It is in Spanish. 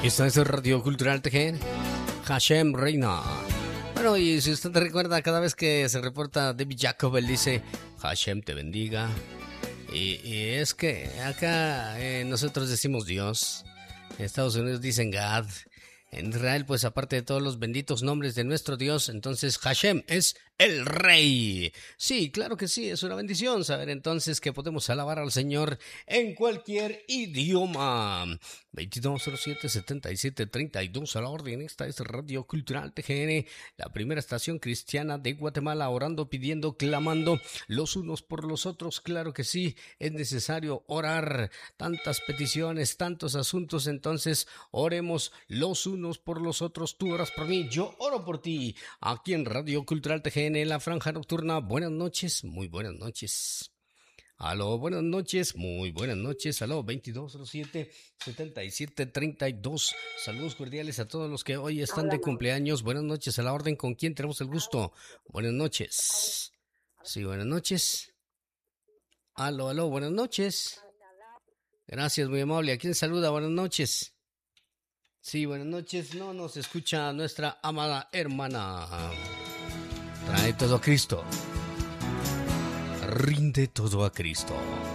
Esta es Radio Cultural TGN. Hashem Reina. Bueno, y si usted recuerda, cada vez que se reporta David Jacob, él dice Hashem te bendiga. Y es que acá nosotros decimos Dios. En Estados Unidos dicen God. En Israel, pues aparte de todos los benditos nombres de nuestro Dios, entonces Hashem es el Rey. Sí, claro que sí, es una bendición saber entonces que podemos alabar al Señor en cualquier idioma. 2207-7732 a la orden. Esta es Radio Cultural TGN, la primera estación cristiana de Guatemala, orando, pidiendo, clamando los unos por los otros. Claro que sí, es necesario orar. Tantas peticiones, tantos asuntos, entonces oremos los unos por los otros. Tú oras por mí, yo oro por ti. Aquí en Radio Cultural TGN, en la franja nocturna. Buenas noches, muy buenas noches. Aló, buenas noches, muy buenas noches. Aló, 2207-7732. Saludos cordiales a todos los que hoy están de cumpleaños. Buenas noches, a la orden. ¿Con quién tenemos el gusto? Buenas noches. Sí, buenas noches. Aló, buenas noches. Gracias, muy amable. ¿A quién saluda? Buenas noches. Sí, buenas noches. No nos escucha nuestra amada hermana. Trae todo a Cristo. Rinde todo a Cristo.